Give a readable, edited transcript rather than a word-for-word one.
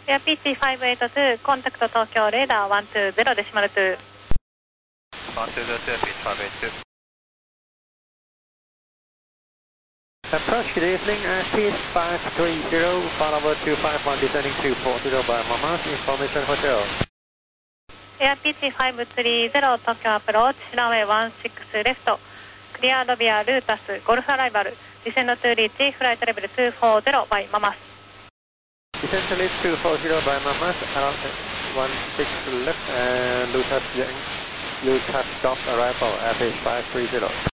Air PT582, contact Tokyo radar 120 decimal 2. 120, PT582. Approach, good evening, Peace 530, follow 251, descending 240 by Mama, information hotel. Air PT530, Tokyo approach, runway 16 left, cleared via Lotus, Golf arrival, descend to reach flight level 240 by Mamas. Descend to reach 240 by Mamas, around 16 left, and Lotus Golf arrival, FH530.